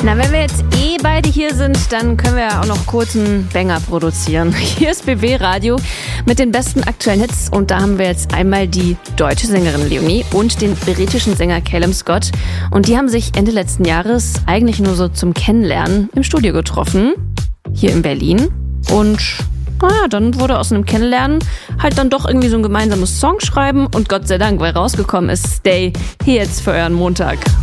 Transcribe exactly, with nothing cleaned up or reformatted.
Na, wenn wir jetzt eh beide hier sind, dann können wir ja auch noch kurz einen Banger produzieren. Hier ist B B Radio mit den besten aktuellen Hits und da haben wir jetzt einmal die deutsche Sängerin Leonie und den britischen Sänger Calum Scott. Und die haben sich Ende letzten Jahres eigentlich nur so zum Kennenlernen im Studio getroffen, hier in Berlin. Und naja, dann wurde aus einem Kennenlernen halt dann doch irgendwie so ein gemeinsames Song schreiben und Gott sei Dank, weil rausgekommen ist Stay, hier jetzt für euren Montag.